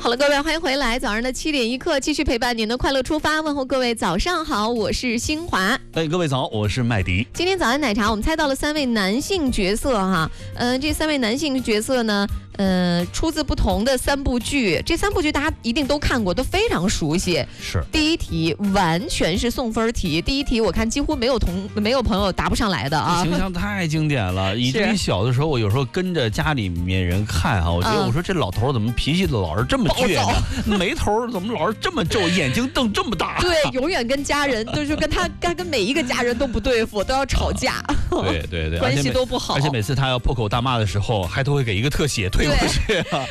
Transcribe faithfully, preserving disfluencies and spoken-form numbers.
好了，各位，欢迎回来。早上的七点一刻，继续陪伴您的快乐出发。问候各位早上好，我是新华。 哎，各位早，我是麦迪。 今天早安奶茶，我们猜到了三位男性角色哈。嗯、呃，这三位男性角色呢，呃，出自不同的三部剧。这三部剧大家一定都看过，都非常熟悉。 是。 第一题完全是送分题，第一题我看几乎没有同没有朋友答不上来的啊。 形象太经典了，以至于小的时候，我有时候跟着家里面人看哈，我觉得我说这老头怎么脾气老是这么倔呢？眉头怎么老是这么皱，眼睛瞪这么大？ 对，永远跟家人都是跟他跟跟每一个家人都不对付，都要吵架。 对对对， 关系都不好。 而且每次他要破口大骂的时候，还都会给一个特写推过去。